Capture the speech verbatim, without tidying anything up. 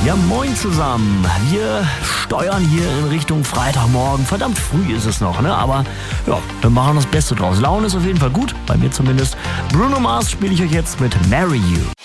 Ja, moin zusammen. Wir steuern hier in Richtung Freitagmorgen. Verdammt früh ist es noch, ne? Aber ja, wir machen das Beste draus. Laune ist auf jeden Fall gut, bei mir zumindest. Bruno Mars spiele ich euch jetzt mit Marry You.